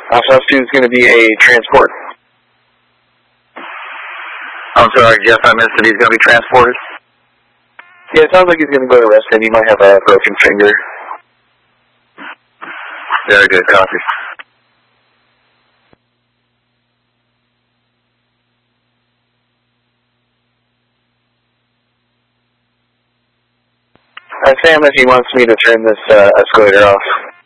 Alpha F2 is going to be a transport. I'm sorry, Jeff, I missed it. He's going to be transported? Yeah, it sounds like he's going to go to rest, and he might have a broken finger. Very good, copy. Sam, if he wants me to turn this escalator off.